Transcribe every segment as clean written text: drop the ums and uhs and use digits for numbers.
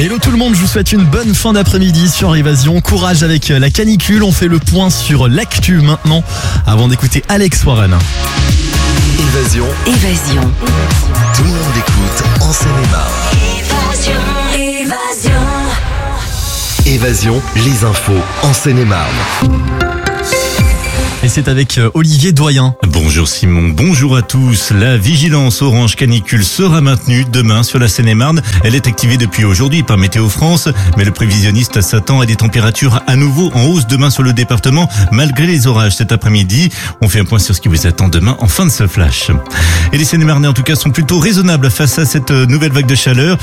Hello tout le monde, je vous souhaite une bonne fin d'après-midi sur Évasion. Courage avec la canicule, on fait le point sur l'actu maintenant, avant d'écouter Alex Warren. Évasion. Tout le monde écoute en Seine-et-Marne. Évasion, les infos en Seine-et-Marne. Et c'est avec Olivier Doyen. Bonjour Simon, bonjour à tous. La vigilance orange canicule sera maintenue demain sur la Seine-et-Marne. Elle est activée depuis aujourd'hui par Météo France, mais le prévisionniste s'attend à des températures à nouveau en hausse demain sur le département, malgré les orages cet après-midi. On fait un point sur ce qui vous attend demain en fin de ce flash. Et les Seine-et-Marnais en tout cas sont plutôt raisonnables face à cette nouvelle vague de chaleur.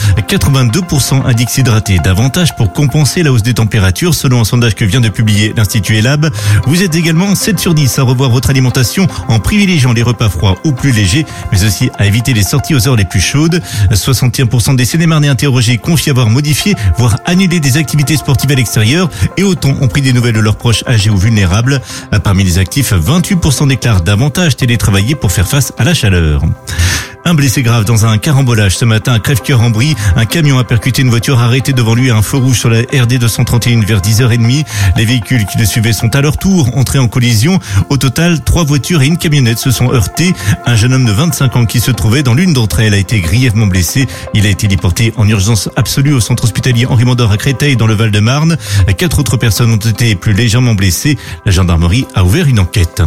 82% indiquent s'hydrater davantage pour compenser la hausse des températures, selon un sondage que vient de publier l'Institut Elab. Vous êtes également 7 sur 10 à revoir votre alimentation en privilégiant les repas froids ou plus légers, mais aussi à éviter les sorties aux heures les plus chaudes. 61% des Seine-et-Marnais interrogés confient avoir modifié, voire annulé des activités sportives à l'extérieur, et autant ont pris des nouvelles de leurs proches âgés ou vulnérables. Parmi les actifs, 28% déclarent davantage télétravailler pour faire face à la chaleur. Un blessé grave dans un carambolage ce matin à Crèvecoeur en Brie. Un camion a percuté une voiture arrêtée devant lui à un feu rouge sur la RD 231 vers 10h30. Les véhicules qui le suivaient sont à leur tour entrés en collision. Au total, 3 voitures et une camionnette se sont heurtées. Un jeune homme de 25 ans qui se trouvait dans l'une d'entre elles a été grièvement blessé. Il a été déporté en urgence absolue au centre hospitalier Henri Mandor à Créteil dans le Val-de-Marne. 4 autres personnes ont été plus légèrement blessées. La gendarmerie a ouvert une enquête.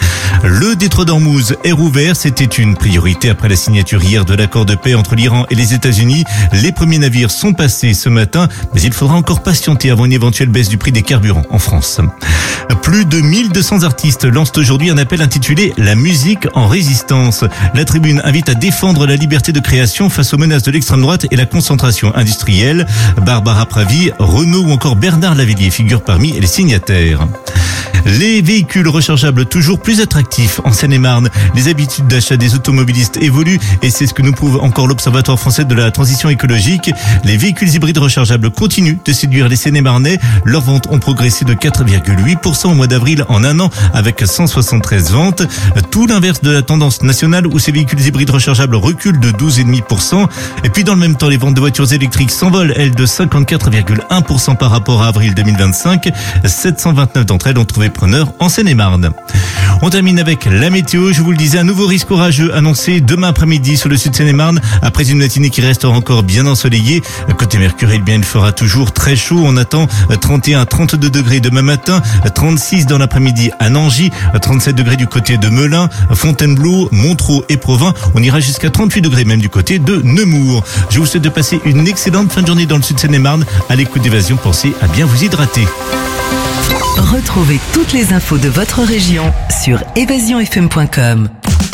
Le détroit d'Ormuz est rouvert, c'était une priorité après la signature hier de l'accord de paix entre l'Iran et les États-Unis. Les premiers navires sont passés ce matin, mais il faudra encore patienter avant une éventuelle baisse du prix des carburants en France. Plus de 1200 artistes lancent aujourd'hui un appel intitulé « La musique en résistance ». La tribune invite à défendre la liberté de création face aux menaces de l'extrême droite et la concentration industrielle. Barbara Pravi, Renaud ou encore Bernard Lavillier figurent parmi les signataires. Les véhicules rechargeables toujours plus attractifs en Seine-et-Marne. Les habitudes d'achat des automobilistes évoluent et c'est ce que nous prouve encore l'Observatoire français de la transition écologique. Les véhicules hybrides rechargeables continuent de séduire les Seine-et-Marnais. Leurs ventes ont progressé de 4,8% au mois d'avril en un an avec 173 ventes. Tout l'inverse de la tendance nationale où ces véhicules hybrides rechargeables reculent de 12,5%. Et puis dans le même temps, les ventes de voitures électriques s'envolent, elles, de 54,1% par rapport à avril 2025. 729 d'entre elles ont trouvé preneur en Seine-et-Marne. On termine avec la météo. Je vous le disais, un nouveau risque orageux annoncé demain après-midi sur le sud de Seine-et-Marne après une matinée qui restera encore bien ensoleillée. Côté Mercure, il fera toujours très chaud. On attend 31 à 32 degrés demain matin, 36 dans l'après-midi à Nangy, 37 degrés du côté de Melun, Fontainebleau, Montreux et Provins. On ira jusqu'à 38 degrés même du côté de Nemours. Je vous souhaite de passer une excellente fin de journée dans le sud de Seine-et-Marne. À l'écoute d'Évasion, pensez à bien vous hydrater. Retrouvez toutes les infos de votre région sur évasionfm.com.